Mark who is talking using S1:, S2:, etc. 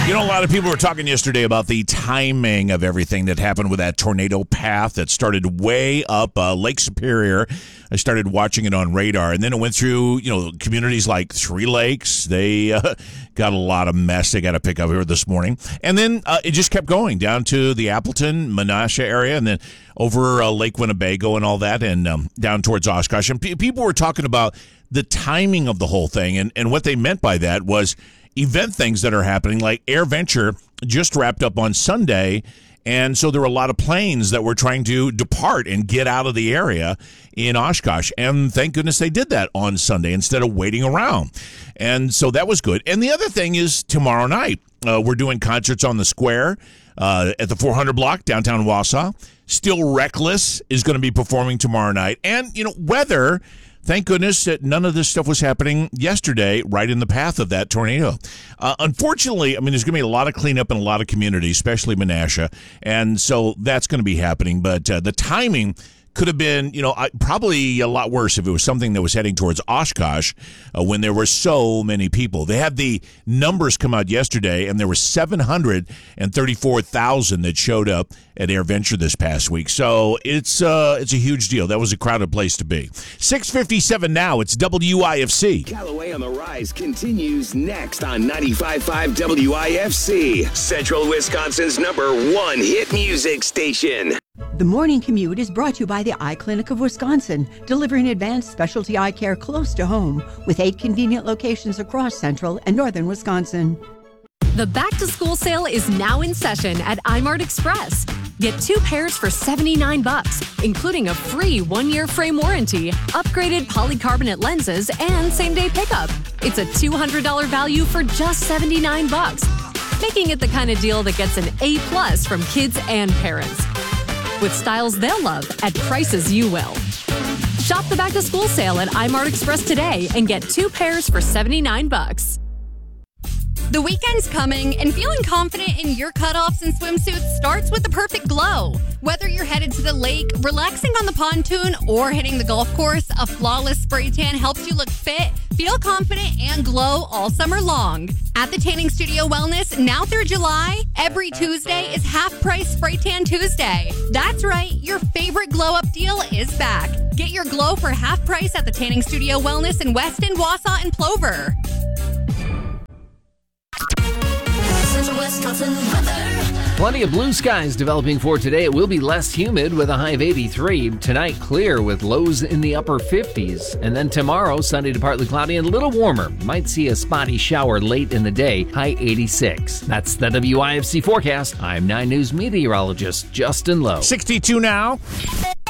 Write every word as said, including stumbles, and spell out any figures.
S1: You know, a lot of people were talking yesterday about the timing of everything that happened with that tornado path that started way up uh, Lake Superior. I started watching it on radar, and then it went through, you know, communities like Three Lakes. They uh, got a lot of mess they got to pick up here this morning. And then uh, it just kept going down to the Appleton, Menasha area, and then over uh, Lake Winnebago and all that, and um, down towards Oshkosh. And pe- people were talking about the timing of the whole thing, and, and what they meant by that was event things that are happening, like AirVenture just wrapped up on Sunday, and so there were a lot of planes that were trying to depart and get out of the area in Oshkosh, and thank goodness they did that on Sunday instead of waiting around, and so that was good. And the other thing is tomorrow night, uh, we're doing concerts on the square uh, at the four hundred block downtown Wausau. Still Reckless is going to be performing tomorrow night, and, you know, weather... Thank goodness that none of this stuff was happening yesterday right in the path of that tornado. Uh, unfortunately, I mean, there's going to be a lot of cleanup in a lot of communities, especially Menasha, and so that's going to be happening. But uh, the timing could have been, you know, probably a lot worse if it was something that was heading towards Oshkosh uh, when there were so many people. They had the numbers come out yesterday, and there were seven hundred thirty-four thousand that showed up at AirVenture this past week. So it's uh, it's a huge deal. That was a crowded place to be. six fifty-seven now. It's W I F C.
S2: Callaway on the Rise continues next on ninety-five point five W I F C, Central Wisconsin's number one hit music station.
S3: The Morning Commute is brought to you by the Eye Clinic of Wisconsin, delivering advanced specialty eye care close to home with eight convenient locations across central and northern Wisconsin.
S4: The back-to-school sale is now in session at iMart Express. Get two pairs for seventy-nine bucks, including a free one-year frame warranty, upgraded polycarbonate lenses, and same-day pickup. It's a two hundred dollars value for just seventy-nine bucks, making it the kind of deal that gets an A plus from kids and parents. With styles they'll love at prices you will. Shop the back-to-school sale at iMart Express today and get two pairs for seventy-nine bucks.
S5: The weekend's coming, and feeling confident in your cutoffs and swimsuits starts with the perfect glow. Whether you're headed to the lake, relaxing on the pontoon, or hitting the golf course, a flawless spray tan helps you look fit, feel confident, and glow all summer long. At the Tanning Studio Wellness, now through July, every Tuesday is half-price Spray Tan Tuesday. That's right, your favorite glow-up deal is back. Get your glow for half price at the Tanning Studio Wellness in Weston, Wausau, and Plover.
S6: Plenty of blue skies developing for today. It will be less humid with a high of eighty-three. Tonight, clear with lows in the upper fifties. And then tomorrow, sunny to partly cloudy and a little warmer. Might see a spotty shower late in the day, high eighty-six. That's the W I F C forecast. I'm nine News meteorologist Justin Lowe.
S1: sixty-two now.